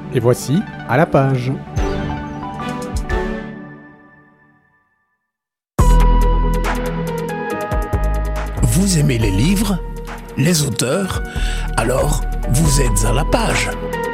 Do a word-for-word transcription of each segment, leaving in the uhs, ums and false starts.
Et voici À la page. Vous aimez les livres, les auteurs? Alors, vous êtes à la page.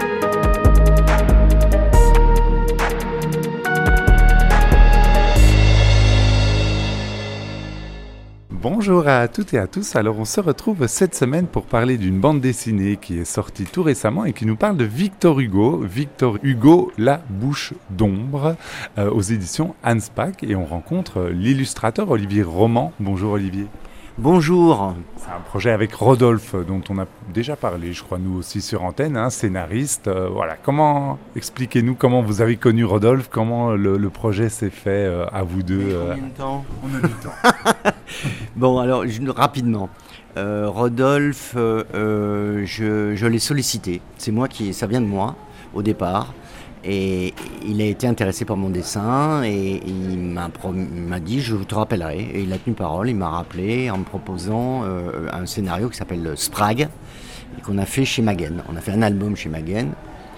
Bonjour à toutes et à tous, alors on se retrouve cette semaine pour parler d'une bande dessinée qui est sortie tout récemment et qui nous parle de Victor Hugo, Victor Hugo, La Bouche d'Ombre, euh, aux éditions Hanspach, et on rencontre l'illustrateur Olivier Roman. Bonjour Olivier. Bonjour. C'est un projet avec Rodolphe dont on a déjà parlé, je crois, nous aussi sur antenne, hein, scénariste. Euh, voilà, comment, expliquez-nous comment vous avez connu Rodolphe, comment le, le projet s'est fait euh, à vous deux. Euh... Combien de temps ? On a du temps. Bon, alors, je, rapidement. Euh, Rodolphe, euh, je, je l'ai sollicité. C'est moi qui, ça vient de moi, au départ. Et il a été intéressé par mon dessin et il m'a, promis, il m'a dit je te rappellerai. Et il a tenu parole, il m'a rappelé en me proposant euh, un scénario qui s'appelle Sprague et qu'on a fait chez Maguen. On a fait un album chez Maguen.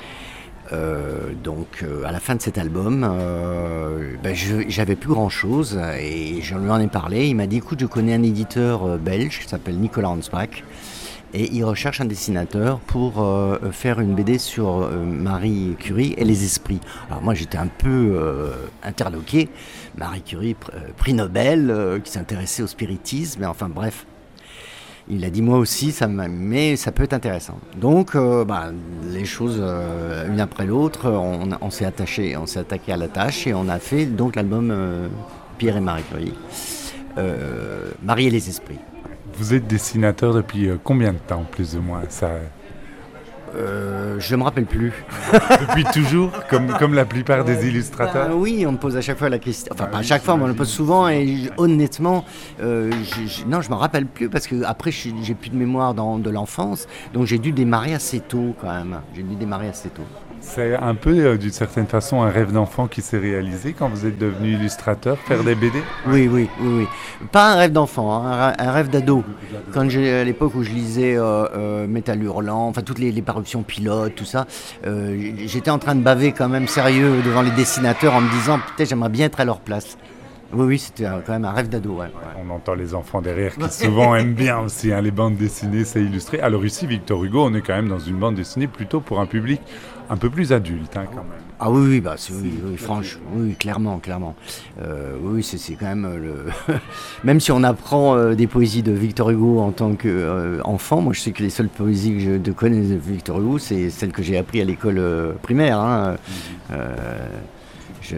Euh, donc euh, à la fin de cet album, euh, ben je, j'avais plus grand chose et je lui en ai parlé. Il m'a dit écoute, je connais un éditeur euh, belge qui s'appelle Nicolas Hanspach. Et il recherche un dessinateur pour euh, faire une B D sur euh, Marie Curie et les esprits. Alors moi j'étais un peu euh, interloqué. Marie Curie, pr- euh, prix Nobel, euh, qui s'intéressait au spiritisme, mais enfin bref. Il a dit moi aussi, ça m'a... mais ça peut être intéressant. Donc euh, bah, les choses, euh, une après l'autre, on, on s'est attaché, on s'est attaqué à la tâche et on a fait donc l'album euh, Pierre et Marie Curie, euh, Marie et les esprits. Vous êtes dessinateur depuis combien de temps, plus ou moins ça... euh, Je ne me rappelle plus. Depuis toujours, comme, comme la plupart des illustrateurs. Ben oui, on me pose à chaque fois la question. Enfin, pas à chaque fois, mais on me le pose souvent. Et je, honnêtement, euh, je, je, non, je ne me rappelle plus parce que après, je, j'ai plus de mémoire dans, de l'enfance. Donc, j'ai dû démarrer assez tôt quand même. J'ai dû démarrer assez tôt. C'est un peu, euh, d'une certaine façon, un rêve d'enfant qui s'est réalisé quand vous êtes devenu illustrateur, faire des B D ? Oui, oui, oui, oui. Pas un rêve d'enfant, hein, un rêve d'ado. Quand j'ai, à l'époque où je lisais euh, euh, Métal Hurlant, enfin toutes les, les parutions pilotes, tout ça, euh, j'étais en train de baver quand même sérieux devant les dessinateurs en me disant peut-être j'aimerais bien être à leur place. Oui, oui, c'était quand même un rêve d'ado. Ouais, ouais. On entend les enfants derrière qui souvent aiment bien aussi hein, les bandes dessinées, c'est illustré. Alors ici, Victor Hugo, on est quand même dans une bande dessinée plutôt pour un public un peu plus adulte hein, quand même. Ah oui, oui, bah, c'est, oui, oui, franchement, oui, clairement, clairement. Euh, oui, c'est, c'est quand même le... Même si on apprend euh, des poésies de Victor Hugo en tant qu'enfant, euh, moi je sais que les seules poésies que je de connais de Victor Hugo, c'est celles que j'ai apprises à l'école euh, primaire. Hein. Mmh. Euh, Je,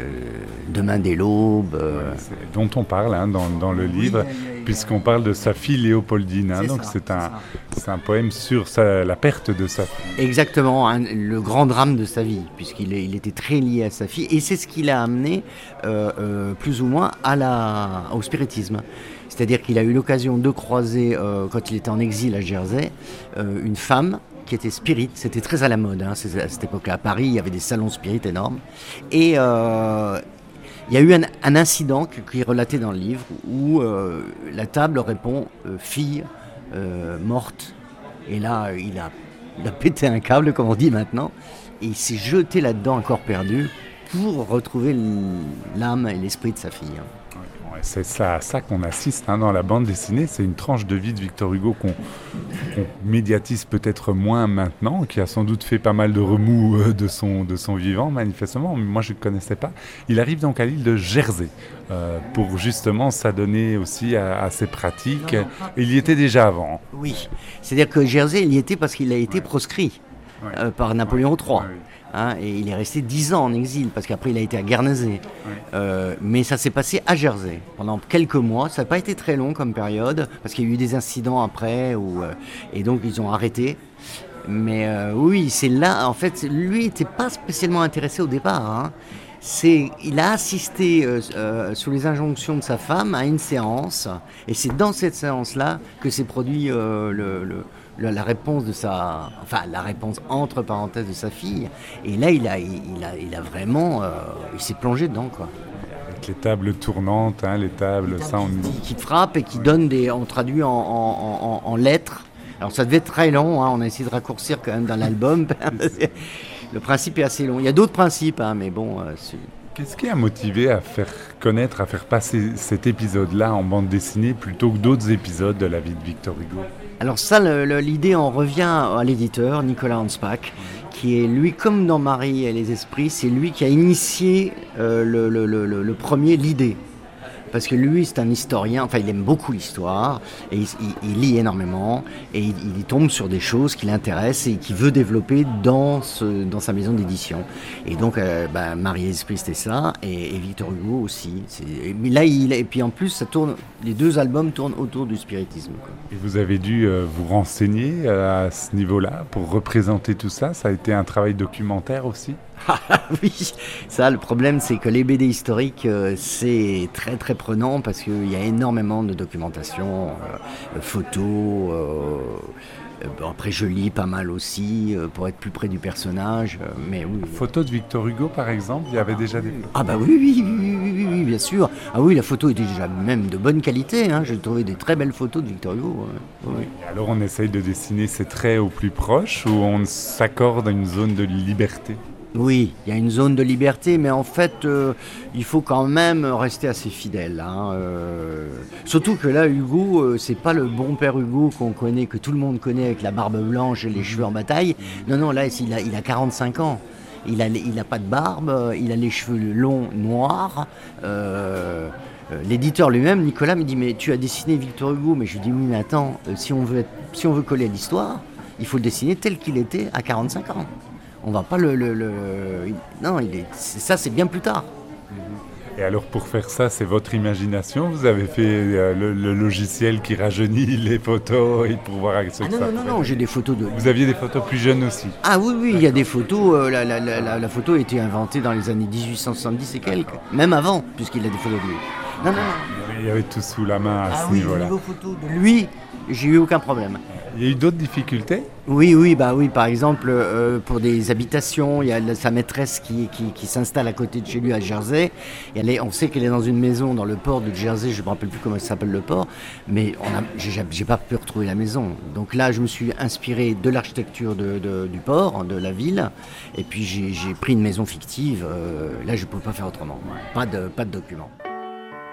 je, Demain dès l'aube. Euh... Ouais, dont on parle hein, dans, dans le oui, livre, oui, oui, puisqu'on parle de sa fille Léopoldine. Hein, c'est donc ça, c'est, un, c'est, c'est un poème sur sa, la perte de sa fille. Exactement, hein, le grand drame de sa vie, puisqu'il est, il était très lié à sa fille. Et c'est ce qui l'a amené, euh, euh, plus ou moins, à la, au spiritisme. C'est-à-dire qu'il a eu l'occasion de croiser, euh, quand il était en exil à Jersey, euh, une femme qui était spirit, c'était très à la mode hein, à cette époque-là. À Paris, il y avait des salons spirit énormes. Et euh, il y a eu un, un incident qui est relaté dans le livre où euh, la table répond euh, « fille euh, morte ». Et là, il a, il a pété un câble, comme on dit maintenant, et il s'est jeté là-dedans, un corps perdu, pour retrouver l'âme et l'esprit de sa fille. Hein. C'est ça, à ça qu'on assiste hein, dans la bande dessinée. C'est une tranche de vie de Victor Hugo qu'on, qu'on médiatise peut-être moins maintenant, qui a sans doute fait pas mal de remous euh, de, son, de son vivant, manifestement. Mais moi, je ne le connaissais pas. Il arrive donc à l'île de Jersey euh, pour justement s'adonner aussi à, à ses pratiques. Il y était déjà avant. Oui, c'est-à-dire que Jersey, il y était parce qu'il a été ouais. proscrit ouais. Euh, par Napoléon ouais. trois. Ouais, ouais. Hein, et il est resté dix ans en exil, parce qu'après il a été à Guernesey. Oui. Euh, mais ça s'est passé à Jersey, pendant quelques mois. Ça n'a pas été très long comme période, parce qu'il y a eu des incidents après, où, euh, et donc ils ont arrêté. Mais euh, oui, c'est là, en fait, lui n'était pas spécialement intéressé au départ. Hein. C'est, il a assisté, euh, euh, sous les injonctions de sa femme, à une séance, et c'est dans cette séance-là que s'est produit euh, le... le La, la réponse de sa, enfin la réponse entre parenthèses de sa fille, et là il a, il, il a, il a vraiment, euh, il s'est plongé dedans quoi. Avec les tables tournantes, hein, les tables, les tables ça on qui, qui frappent et qui oui. donnent des, on traduit en, en, en, en lettres Alors ça devait être très long, hein, on a essayé de raccourcir quand même dans l'album. Le principe est assez long. Il y a d'autres principes, hein, mais bon... Euh, c'est... Qu'est-ce qui a motivé à faire connaître, à faire passer cet épisode-là en bande dessinée plutôt que d'autres épisodes de la vie de Victor Hugo ? Alors ça, le, le, l'idée en revient à l'éditeur, Nicolas Hanspach, qui est lui, comme dans Marie et les esprits, c'est lui qui a initié euh, le, le, le, le premier, l'idée. Parce que lui, c'est un historien, enfin il aime beaucoup l'histoire, et il, il, il lit énormément, et il, il tombe sur des choses qui l'intéressent et qu'il veut développer dans, ce, dans sa maison d'édition. Et donc, euh, bah, Marie et l'esprit, c'était ça, et, et Victor Hugo aussi. C'est, et, là, il, et puis en plus, ça tourne, les deux albums tournent autour du spiritisme, quoi. Et vous avez dû euh, vous renseigner euh, à ce niveau-là pour représenter tout ça. Ça a été un travail documentaire aussi ? Oui, ça, le problème, c'est que les B D historiques, euh, c'est très très prenant parce qu'il y a énormément de documentation, euh, photos. Euh, euh, après, je lis pas mal aussi euh, pour être plus près du personnage. Euh, mais oui. Photos de Victor Hugo, par exemple, il y avait déjà des. Ah bah oui, oui, oui, oui, oui, oui, bien sûr. Ah oui, la photo était déjà même de bonne qualité. Hein. J'ai trouvé des très belles photos de Victor Hugo. Ouais. Oui. Et alors, on essaye de dessiner ses traits au plus proche ou on s'accorde à une zone de liberté ? Oui, il y a une zone de liberté, mais en fait, euh, il faut quand même rester assez fidèle. Hein, euh, surtout que là, Hugo, euh, c'est pas le bon père Hugo qu'on connaît, que tout le monde connaît avec la barbe blanche et les cheveux en bataille. Non, non, là, il a, il a quarante-cinq ans. Il a, il a pas de barbe, il a les cheveux longs, noirs. Euh, euh, l'éditeur lui-même, Nicolas, me dit « Mais tu as dessiné Victor Hugo ?» Mais je lui dis « Oui, mais attends, euh, si on veut être, si on veut coller à l'histoire, il faut le dessiner tel qu'il était à quarante-cinq ans. » On va pas le... le, le... Non, il est... ça c'est bien plus tard. Et alors pour faire ça, c'est votre imagination ? Vous avez fait euh, le, le logiciel qui rajeunit les photos et pour voir ce ah que non, ça non, non, non, j'ai des photos de... Vous aviez des photos plus jeunes aussi ? Ah oui, oui, il y a des photos, euh, la, la, la, la photo a été inventée dans les années dix-huit cent soixante-dix et quelques, même avant, puisqu'il a des photos de lui. Non, non, non. Il y avait tout sous la main à ah ce oui, niveau-là. Ah oui, niveau photo de lui, j'ai eu aucun problème. Il y a eu d'autres difficultés ? Oui, oui, bah oui. Par exemple, euh, pour des habitations, il y a la, sa maîtresse qui, qui, qui s'installe à côté de chez lui à Jersey. Et elle est, on sait qu'elle est dans une maison dans le port de Jersey. Je ne me rappelle plus comment ça s'appelle le port, mais on a, j'ai, j'ai pas pu retrouver la maison. Donc là, je me suis inspiré de l'architecture de, de, du port, de la ville, et puis j'ai, j'ai pris une maison fictive. Euh, là, je ne pouvais pas faire autrement. Pas de, pas de documents.